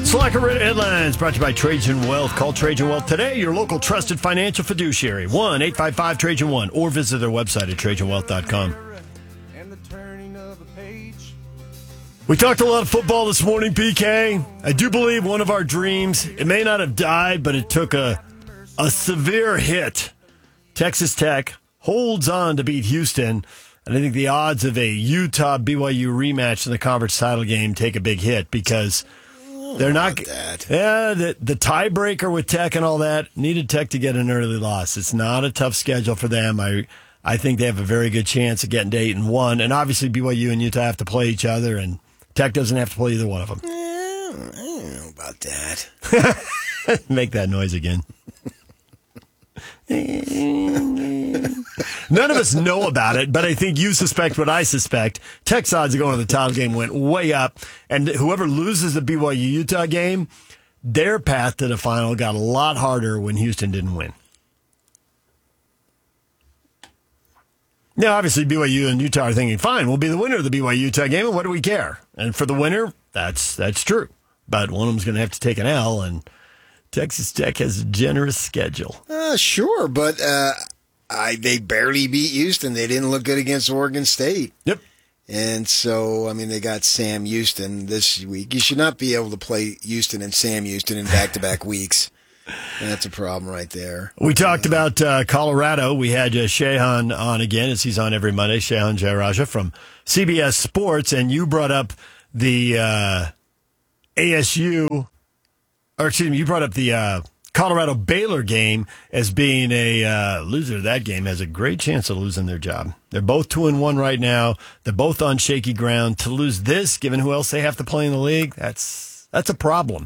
Slacker Radio Headlines brought to you by Trajan Wealth. Call Trajan Wealth today, your local trusted financial fiduciary. 1-855-TRAJAN1 or visit their website at TrajanWealth.com. We talked a lot of football this morning, PK. I do believe one of our dreams, it may not have died, but it took a severe hit. Texas Tech holds on to beat Houston, and I think the odds of a Utah-BYU rematch in the conference title game take a big hit because they're not that. Yeah, the tiebreaker with Tech and all that needed Tech to get an early loss. It's not a tough schedule for them. I think they have a very good chance of getting to 8-1, and obviously BYU and Utah have to play each other, and Tech doesn't have to play either one of them. I don't know about that. Make that noise again. None of us know about it, but I think you suspect what I suspect. Tech's odds of going to the title game went way up, and whoever loses the BYU-Utah game, their path to the final got a lot harder when Houston didn't win. Now, obviously, BYU and Utah are thinking, fine, we'll be the winner of the BYU-Utah game, and what do we care? And for the winner, that's true. But one of them's going to have to take an L, and Texas Tech has a generous schedule. Sure, but they barely beat Houston. They didn't look good against Oregon State. Yep. And so, I mean, they got Sam Houston this week. You should not be able to play Houston and Sam Houston in back-to-back weeks. That's a problem right there. We talked about Colorado. We had Shehan on again, as he's on every Monday, Shehan Jayaraja from CBS Sports, and you brought up the ASU, or excuse me, you brought up the Colorado-Baylor game as being a loser of that game has a great chance of losing their job. They're both 2-1 right now. They're both on shaky ground. To lose this, given who else they have to play in the league, that's a problem.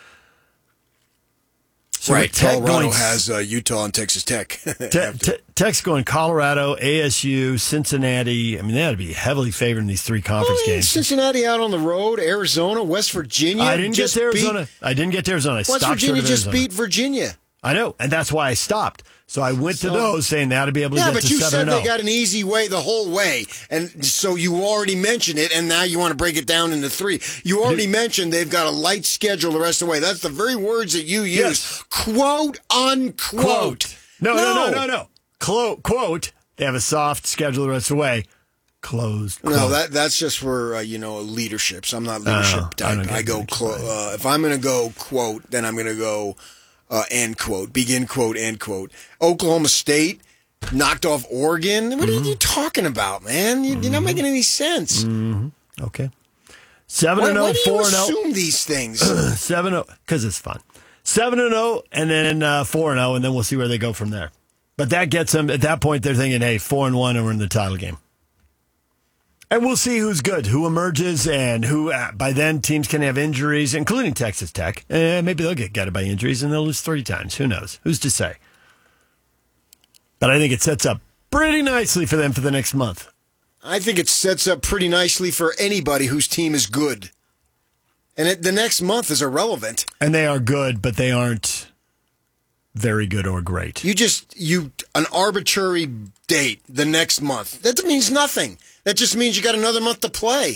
So right, Colorado has Utah and Texas Tech. Tech's going Colorado, ASU, Cincinnati. I mean, they ought to be heavily favored in these three conference games. Cincinnati out on the road, Arizona, West Virginia. I didn't get to Arizona. West Virginia just beat Virginia. I know, and that's why I stopped. So I went to those saying they ought to be able to get to 7-0. Yeah, but you said they got an easy way the whole way. And so you already mentioned it, and now you want to break it down into three. You already mentioned they've got a light schedule the rest of the way. That's the very words that you use. Yes. Quote, unquote. No. Quote, they have a soft schedule the rest of the way. Closed. Quote. No, that's just for, leadership. So I'm not leadership type. I go, if I'm going to go quote, then I'm going to go end quote, begin quote, end quote. Oklahoma State knocked off Oregon. What are you talking about, man? You're not making any sense. Mm-hmm. Okay. 7-0, 4-0. Why do you assume these things? 7-0, because it's fun. 7-0, and then 4-0, and then we'll see where they go from there. But that gets them, at that point, they're thinking, hey, 4-1, and we're in the title game. And we'll see who's good, who emerges, and who, by then, teams can have injuries, including Texas Tech. Maybe they'll get gutted by injuries, and they'll lose 3 times. Who knows? Who's to say? But I think it sets up pretty nicely for them for the next month. I think it sets up pretty nicely for anybody whose team is good. And the next month is irrelevant. And they are good, but they aren't very good or great. An arbitrary date the next month. That means nothing. That just means you got another month to play.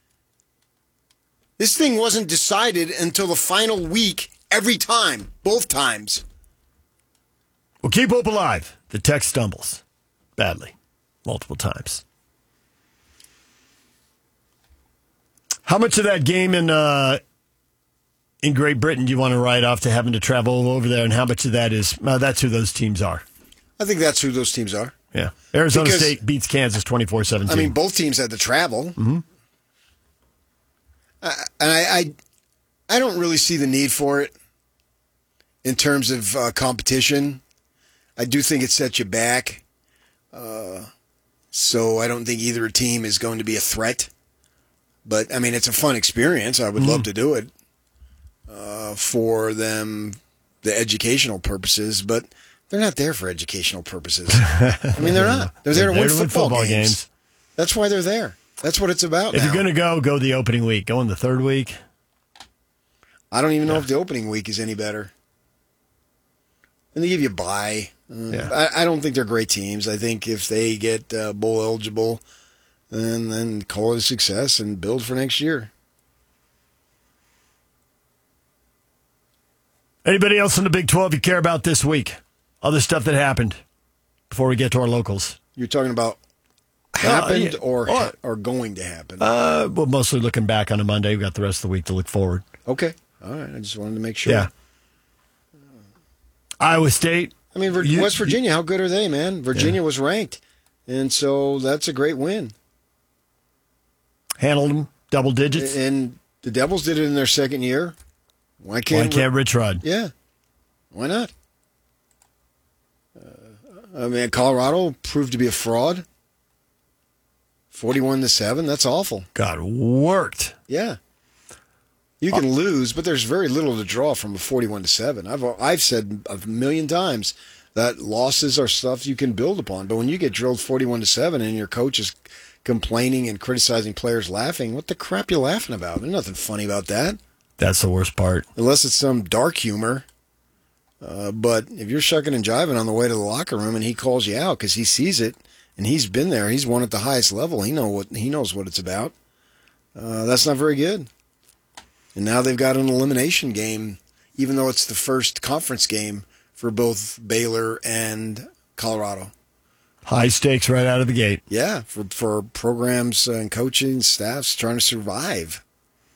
This thing wasn't decided until the final week every time, both times. Well, keep hope alive. The Tech stumbles badly, multiple times. How much of that game in Great Britain do you want to write off to having to travel over there, and how much of that is that's who those teams are? I think that's who those teams are. Yeah. Arizona State beats Kansas 24-17. I mean, both teams had to travel. Mm-hmm. And I don't really see the need for it in terms of competition. I do think it sets you back. So I don't think either team is going to be a threat. But, I mean, it's a fun experience. I would love to do it for them, the educational purposes. But they're not there for educational purposes. I mean, they're not. They're there to win football games. That's why they're there. That's what it's about. If you're going to go the opening week. Go in the third week. I don't even know if the opening week is any better. And they give you a bye. I don't think they're great teams. I think if they get bowl eligible, then call it a success and build for next year. Anybody else in the Big 12 you care about this week? Other stuff that happened before we get to our locals. You're talking about happened or going to happen? We're mostly looking back on a Monday. We've got the rest of the week to look forward. Okay. All right. I just wanted to make sure. Yeah. Iowa State. I mean, West Virginia, how good are they, man? Virginia was ranked, and so that's a great win. Handled them, double digits. And the Devils did it in their second year. Why can't Rich Rod? Yeah. Why not? I mean, Colorado proved to be a fraud. 41-7, that's awful. God, worked. Yeah. You can lose, but there's very little to draw from a 41-7. I've said a million times that losses are stuff you can build upon, but when you get drilled 41-7 and your coach is complaining and criticizing players laughing, what the crap you laughing about? There's nothing funny about that. That's the worst part. Unless it's some dark humor. But if you're shucking and jiving on the way to the locker room and he calls you out because he sees it and he's been there, he's won at the highest level, he knows what it's about. That's not very good. And now they've got an elimination game, even though it's the first conference game for both Baylor and Colorado. High stakes right out of the gate. Yeah, for programs and coaching staffs trying to survive.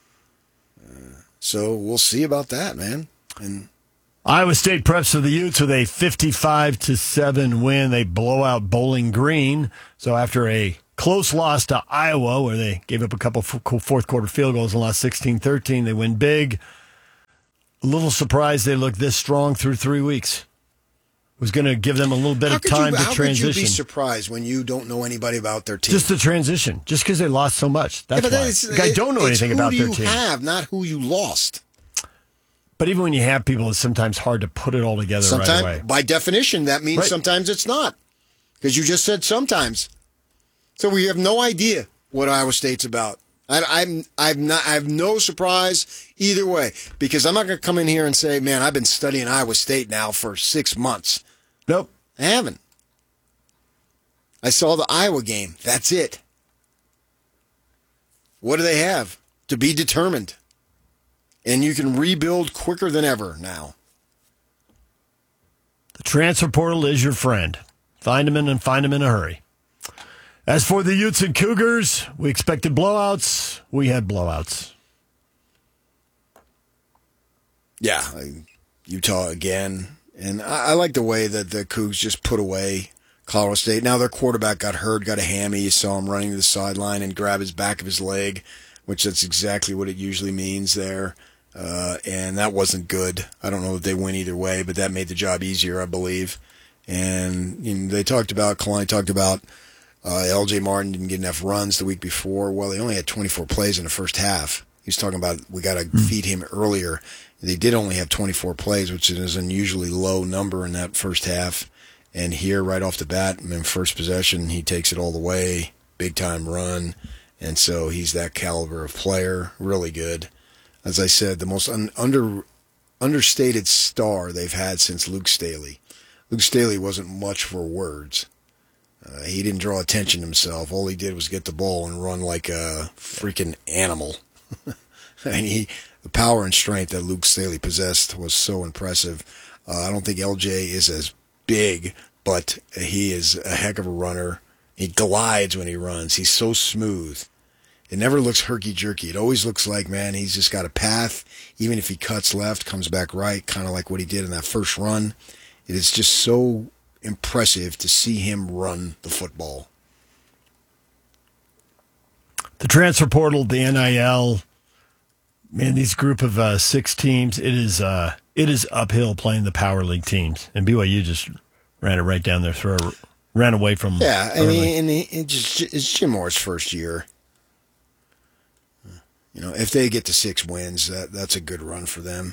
So we'll see about that, man. And Iowa State preps for the Utes with a 55-7 win. They blow out Bowling Green. So after a close loss to Iowa, where they gave up a couple fourth quarter field goals and lost 16-13, they win big. A little surprised they looked this strong through 3 weeks. It was going to give them a little bit of time to transition. How could you be surprised when you don't know anybody about their team? Just the transition. Just because they lost so much. That's why. I don't know anything about their team. Who you have, not who you lost. But even when you have people, it's sometimes hard to put it all together right away. By definition, that means sometimes it's not. Because you just said sometimes. So we have no idea what Iowa State's about. I have no surprise either way. Because I'm not going to come in here and say, man, I've been studying Iowa State now for 6 months. Nope. I haven't. I saw the Iowa game. That's it. What do they have? To be determined. And you can rebuild quicker than ever now. The transfer portal is your friend. Find them in a hurry. As for the Utes and Cougars, we expected blowouts. We had blowouts. Yeah, Utah again. And I like the way that the Cougs just put away Colorado State. Now their quarterback got hurt, got a hammy. You saw him running to the sideline and grab his back of his leg, which that's exactly what it usually means there. And that wasn't good. I don't know if they went either way, but that made the job easier, I believe. And Kalani talked about L.J. Martin didn't get enough runs the week before. Well, he only had 24 plays in the first half. He's talking about we got to feed him earlier. They did only have 24 plays, which is an unusually low number in that first half. And here, right off the bat, in first possession, he takes it all the way, big-time run. And so he's that caliber of player, really good. As I said, the most understated star they've had since Luke Staley. Luke Staley wasn't much for words. He didn't draw attention to himself. All he did was get the ball and run like a freaking animal. And the power and strength that Luke Staley possessed was so impressive. I don't think LJ is as big, but he is a heck of a runner. He glides when he runs. He's so smooth. It never looks herky-jerky. It always looks like, man, he's just got a path. Even if he cuts left, comes back right, kind of like what he did in that first run. It is just so impressive to see him run the football. The transfer portal, the NIL, man, these group of 6 teams, it is uphill playing the Power League teams. And BYU just ran it right down their throat, ran away from. Yeah, I mean, it's Jim Moore's first year. If they get to 6 wins, that's a good run for them.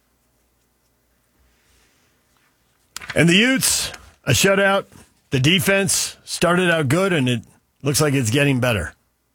And the Utes, a shutout. The defense started out good, and it looks like it's getting better.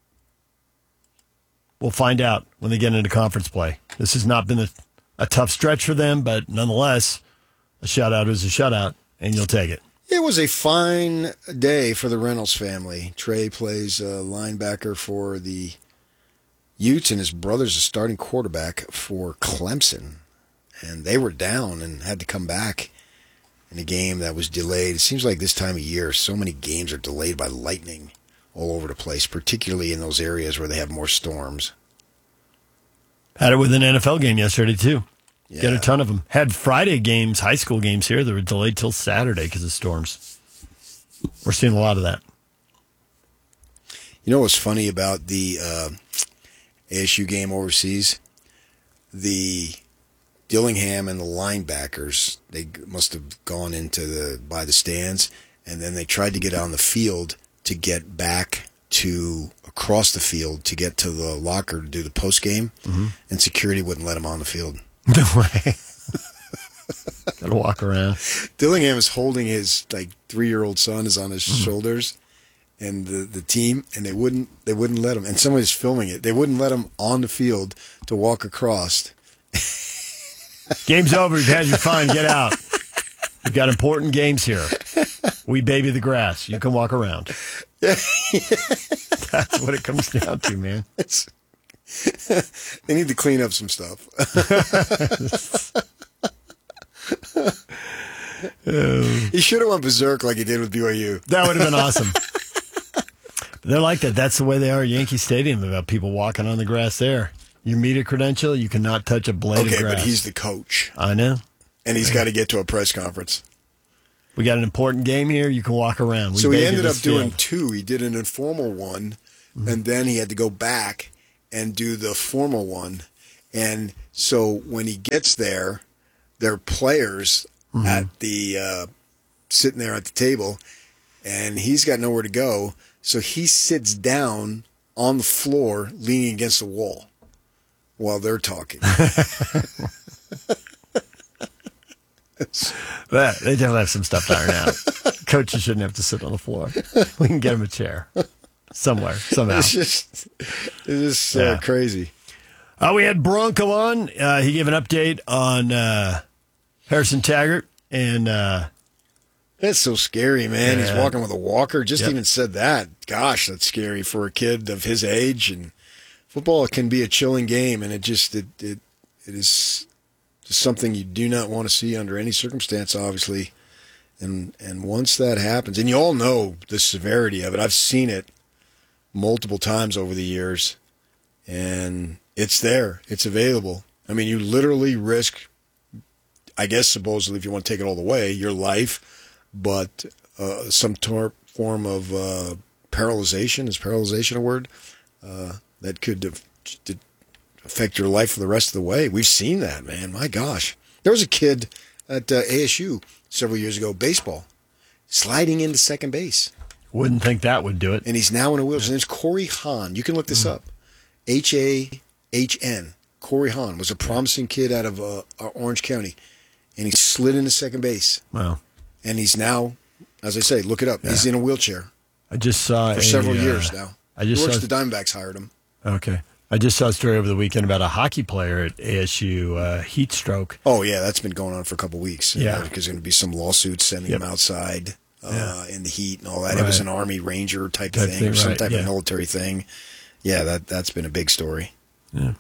We'll find out when they get into conference play. This has not been a tough stretch for them, but nonetheless, a shutout is a shutout, and you'll take it. It was a fine day for the Reynolds family. Trey plays linebacker for the Utes, and his brother's a starting quarterback for Clemson. and they were down and had to come back in a game that was delayed. It seems like this time of year, so many games are delayed by lightning all over the place, particularly in those areas where they have more storms. Had it with an NFL game yesterday, too. Yeah. Got a ton of them. Had Friday games, high school games here that were delayed till Saturday because of storms. We're seeing a lot of that. You know what's funny about the ASU game overseas? The Dillingham and the linebackers, they must have gone by the stands, and then they tried to get on the field to get back to across the field to get to the locker to do the post game, and security wouldn't let them on the field. No way. Got to walk around. Dillingham is holding his 3-year-old son is on his shoulders, and the team, and they wouldn't let him. And somebody's filming it. They wouldn't let him on the field to walk across. Game's over. You've had your fun. Get out. We've got important games here. We baby the grass. You can walk around. That's what it comes down to, man. They need to clean up some stuff. He should have went berserk like he did with BYU. That would have been awesome. They're like that. That's the way they are at Yankee Stadium about people walking on the grass there. You meet a credential, you cannot touch a blade of grass. Okay, but he's the coach. I know. And he's got to get to a press conference. We got an important game here. You can walk around. So he ended up doing two. He did an informal one, and then he had to go back and do the formal one. And so when he gets there, there are players at the sitting there at the table, and he's got nowhere to go. So he sits down on the floor, leaning against the wall while they're talking. They definitely have some stuff to iron out. Coaches shouldn't have to sit on the floor. We can get him a chair somewhere, somehow. It's just crazy. We had Bronco on. He gave an update on Harrison Taggart. And that's so scary, man. He's walking with a walker. Just even said that. Gosh, that's scary for a kid of his age. And football can be a chilling game, and it is just something you do not want to see under any circumstance, obviously. And once that happens, and you all know the severity of it. I've seen it multiple times over the years, and it's there. It's available. I mean, you literally risk, I guess, supposedly, if you want to take it all the way, your life, but some form of paralyzation. Is paralyzation a word? That could affect your life for the rest of the way. We've seen that, man. My gosh. There was a kid at ASU several years ago, baseball, sliding into second base. Wouldn't think that would do it. And he's now in a wheelchair. His name's Corey Hahn. You can look this up. Hahn. Corey Hahn was a promising kid out of Orange County. And he slid into second base. Wow. And he's now, as I say, look it up. Yeah. He's in a wheelchair. I just saw for several years now. I just saw the Diamondbacks hired him. Okay. I just saw a story over the weekend about a hockey player at ASU, heat stroke. Oh, yeah, that's been going on for a couple of weeks. Yeah. Because there's going to be some lawsuits sending him outside in the heat and all that. Right. It was an Army Ranger type thing or some type of military thing. Yeah, that's been a big story. Yeah.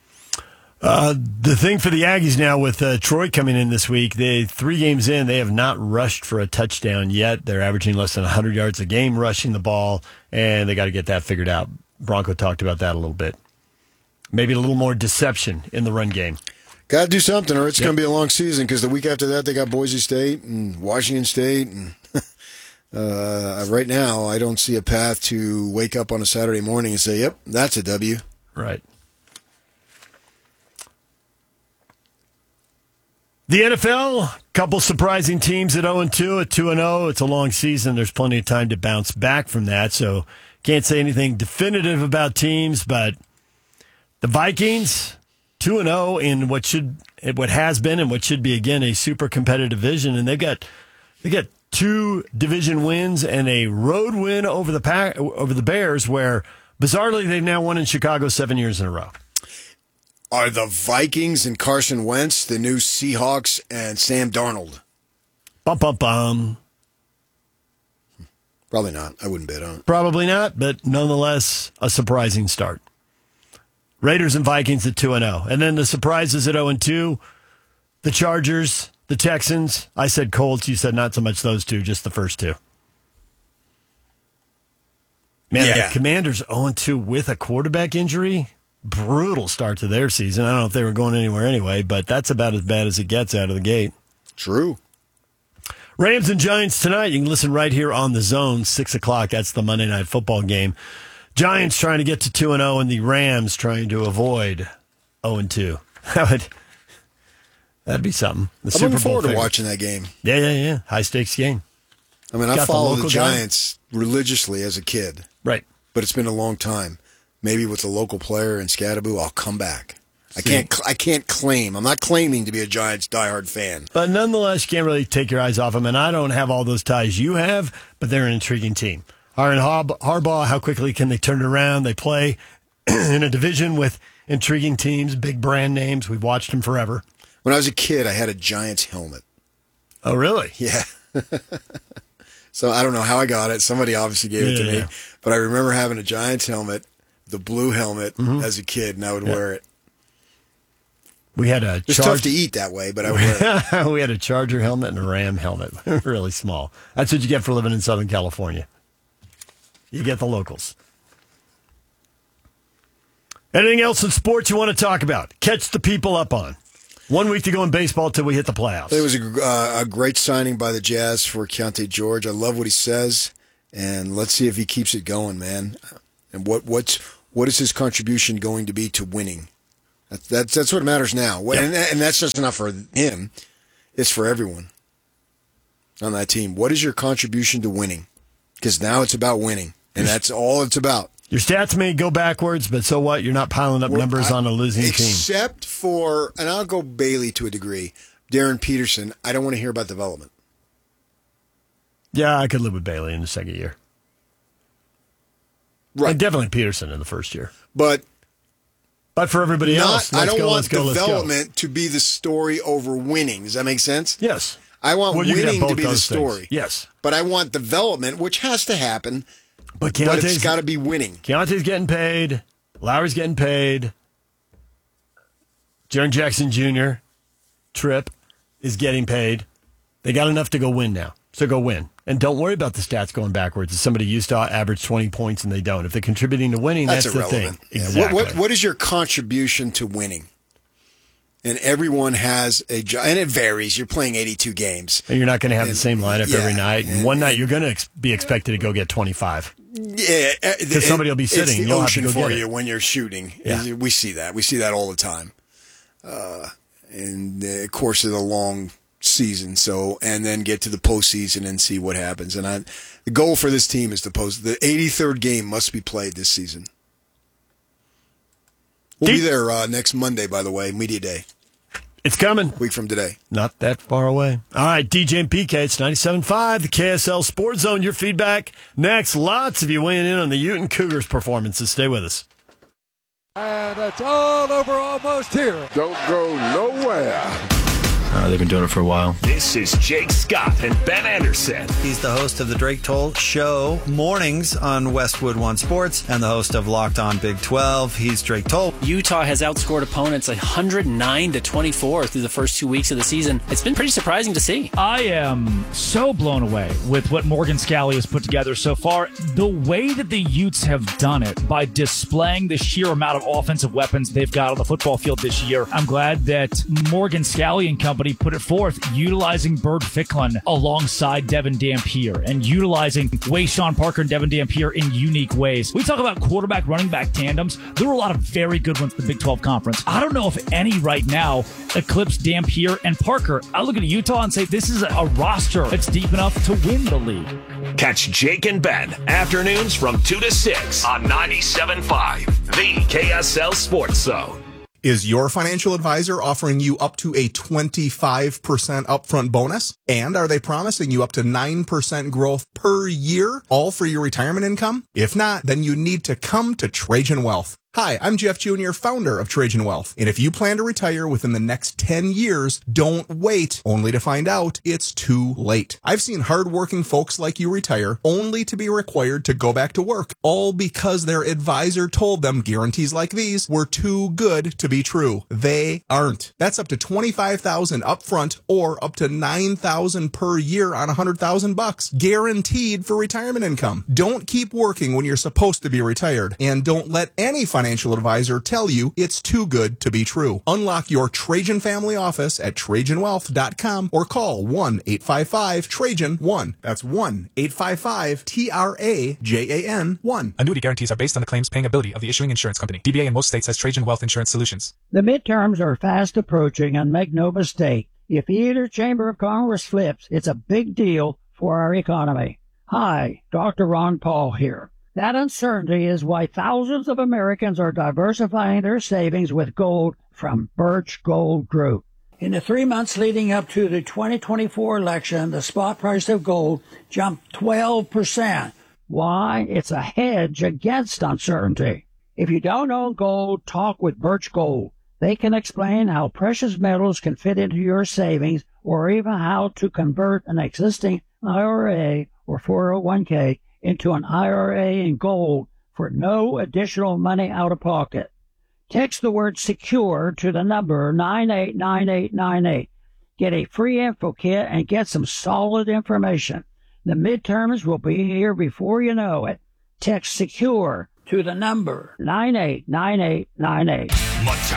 The thing for the Aggies now with Troy coming in this week, 3 games in, they have not rushed for a touchdown yet. They're averaging less than 100 yards a game rushing the ball, and they got to get that figured out. Bronco talked about that a little bit. Maybe a little more deception in the run game. Got to do something, or it's going to be a long season, because the week after that they got Boise State and Washington State. And right now, I don't see a path to wake up on a Saturday morning and say, yep, that's a W. Right. The NFL, couple surprising teams at 0-2, at 2-0. It's a long season. There's plenty of time to bounce back from that, so can't say anything definitive about teams, but the Vikings, 2-0 in what has been and what should be, again, a super competitive division, and they got 2 division wins and a road win over the Bears, where, bizarrely, they've now won in Chicago 7 years in a row. Are the Vikings and Carson Wentz the new Seahawks and Sam Darnold? Bum, bum, bum. Probably not. I wouldn't bet on it. Probably not, but nonetheless, a surprising start. Raiders and Vikings at 2-0. And then the surprises at 0-2, the Chargers, the Texans. I said Colts. You said not so much those two, just the first two. Man, the Commanders 0-2 with a quarterback injury. Brutal start to their season. I don't know if they were going anywhere anyway, but that's about as bad as it gets out of the gate. True. Rams and Giants tonight. You can listen right here on The Zone, 6 o'clock. That's the Monday Night Football game. Giants trying to get to 2-0, and the Rams trying to avoid 0-2. That'd be something. I'm looking forward to watching that game. Yeah. High-stakes game. I mean, I followed the Giants religiously as a kid. Right. But it's been a long time. Maybe with the local player in Scattaboo, I'll come back. I can't claim. I'm not claiming to be a Giants diehard fan. But nonetheless, you can't really take your eyes off them. And I don't have all those ties you have, but they're an intriguing team. Aaron Harbaugh, how quickly can they turn it around? They play in a division with intriguing teams, big brand names. We've watched them forever. When I was a kid, I had a Giants helmet. Oh, really? Yeah. So I don't know how I got it. Somebody obviously gave it to me. But I remember having a Giants helmet, the blue helmet, as a kid, and I would wear it. We had a It's tough to eat that way, but I would wear it. We had a Charger helmet and a Ram helmet. Really small. That's what you get for living in Southern California. You get the locals. Anything else in sports you want to talk about? Catch the people up on. 1 week to go in baseball till we hit the playoffs. It was a great signing by the Jazz for Keontae George. I love what he says, and let's see if he keeps it going, man. And what is his contribution going to be to winning? That's what matters now. Yep. And that's just not for him. It's for everyone on that team. What is your contribution to winning? Because now it's about winning, and that's all it's about. Your stats may go backwards, but so what? You're not piling up numbers on a losing team. Except for, and I'll go Bailey to a degree, Darren Peterson, I don't want to hear about development. Yeah, I could live with Bailey in the second year. Right. And definitely Peterson in the first year. But for everybody else, I don't want development to be the story over winning. Does that make sense? Yes. I want winning to be the story. Things. Yes. But I want development, which has to happen, but it's got to be winning. Keontae's getting paid. Lowry's getting paid. Jaren Jackson Jr., Tripp, is getting paid. They got enough to go win now. So go win. And don't worry about the stats going backwards. If somebody used to average 20 points and they don't. If they're contributing to winning, that's the thing. Yeah. Exactly. What is your contribution to winning? And everyone has and it varies. You're playing 82 games. And you're not going to have the same lineup every night. And one night you're going to be expected to go get 25. Yeah. Because somebody will be sitting. It's the ocean for you when you're shooting. Yeah. We see that. We see that all the time. In the course of the long season, and then get to the postseason and see what happens. And the goal for this team is the 83rd game must be played this season. We'll be there next Monday, by the way, Media Day. It's coming. A week from today. Not that far away. All right, DJ and PK, it's 97.5, the KSL Sports Zone. Your feedback next. Lots of you weighing in on the Ute Cougars performances. Stay with us. And it's all over almost here. Don't go nowhere. They've been doing it for a while. This is Jake Scott and Ben Anderson. He's the host of the Drake Toll Show mornings on Westwood One Sports and the host of Locked On Big 12. He's Drake Toll. Utah has outscored opponents 109-24 through the first 2 weeks of the season. It's been pretty surprising to see. I am so blown away with what Morgan Scalley has put together so far. The way that the Utes have done it by displaying the sheer amount of offensive weapons they've got on the football field this year. I'm glad that Morgan Scalley and company put it forth, utilizing Bird Ficklin alongside Devin Dampier and utilizing Wayshawn Parker and Devin Dampier in unique ways. We talk about quarterback running back tandems. There were a lot of very good ones in the Big 12 Conference. I don't know if any right now eclipse Dampier and Parker. I look at Utah and say this is a roster that's deep enough to win the league. Catch Jake and Ben afternoons from 2 to 6 on 97.5, the KSL Sports Zone. Is your financial advisor offering you up to a 25% upfront bonus? And are they promising you up to 9% growth per year, all for your retirement income? If not, then you need to come to Trajan Wealth. Hi, I'm Jeff Jr., founder of Trajan Wealth. And if you plan to retire within the next 10 years, don't wait only to find out it's too late. I've seen hardworking folks like you retire only to be required to go back to work, all because their advisor told them guarantees like these were too good to be true. They aren't. That's up to $25,000 upfront or up to $9,000 per year on $100,000, guaranteed for retirement income. Don't keep working when you're supposed to be retired, and don't let any financial advisor tell you it's too good to be true. Unlock your Trajan family office at TrajanWealth.com or call 1-855-TRAJAN-1. That's 1-855-TRAJAN-1. Annuity guarantees are based on the claims paying ability of the issuing insurance company. DBA in most states has Trajan Wealth Insurance Solutions. The midterms are fast approaching, and make no mistake, if either chamber of Congress flips, it's a big deal for our economy. Hi, Dr. Ron Paul here. That uncertainty is why thousands of Americans are diversifying their savings with gold from Birch Gold Group. In the 3 months leading up to the 2024 election, the spot price of gold jumped 12%. Why? It's a hedge against uncertainty. If you don't own gold, talk with Birch Gold. They can explain how precious metals can fit into your savings, or even how to convert an existing IRA or 401k into an IRA in gold for no additional money out of pocket. Text the word SECURE to the number 989898. Get a free info kit and get some solid information. The midterms will be here before you know it. Text SECURE to the number 989898.